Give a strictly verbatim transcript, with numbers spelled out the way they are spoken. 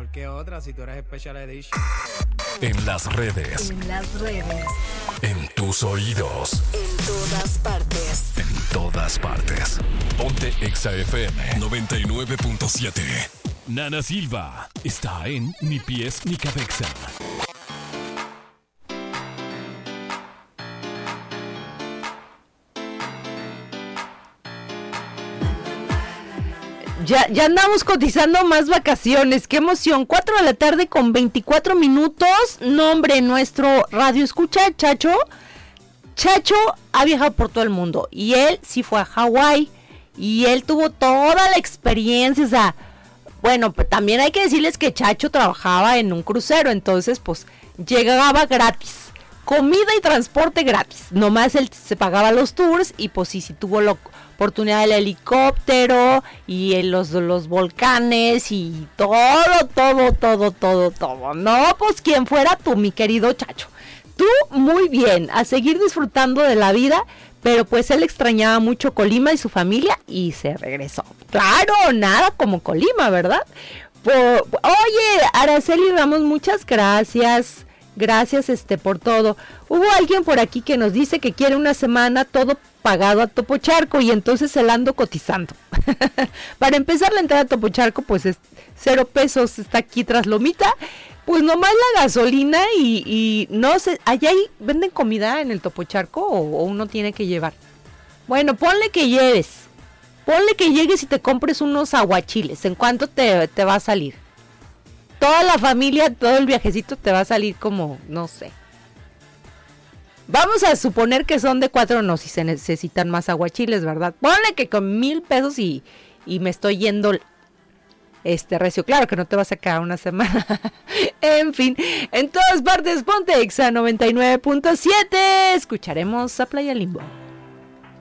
¿Qué otra si tú eres Special Edition? En las redes. En las redes. En tus oídos. En todas partes. En todas partes. Ponte Exa F M noventa y nueve punto siete. Nana Silva está en Ni Pies Ni Cabeza. Ya, ya andamos cotizando más vacaciones, qué emoción, cuatro de la tarde con veinticuatro minutos, no hombre, nuestro radio escucha, Chacho, Chacho ha viajado por todo el mundo, y él sí fue a Hawái, y él tuvo toda la experiencia, o sea, bueno, pues también hay que decirles que Chacho trabajaba en un crucero, entonces pues llegaba gratis. Comida y transporte gratis, nomás él se pagaba los tours y pues sí, sí tuvo la oportunidad del helicóptero y en los, los volcanes y todo, todo, todo, todo, todo. No, pues quien fuera tú, mi querido Chacho. Tú muy bien, a seguir disfrutando de la vida, pero pues él extrañaba mucho Colima y su familia y se regresó. Claro, nada como Colima, ¿verdad? Por, oye, Araceli Ramos, muchas gracias. Gracias este por todo. Hubo alguien por aquí que nos dice que quiere una semana todo pagado a Topo Charco y entonces se la ando cotizando. Para empezar la entrada a Topo Charco pues es cero pesos, está aquí tras Lomita. Pues nomás la gasolina y, y no sé, ¿allá hay, venden comida en el Topo Charco o, o uno tiene que llevar? Bueno, ponle que lleves. Ponle que llegues y te compres unos aguachiles. ¿En cuánto te, te va a salir? Toda la familia, todo el viajecito te va a salir como, no sé. Vamos a suponer que son de cuatro, no, si se necesitan más aguachiles, ¿verdad? Ponle que con mil pesos y, y me estoy yendo este recio. Claro que no te vas a quedar una semana. En fin, en todas partes, ponte Exa noventa y nueve punto siete. Escucharemos a Playa Limbo.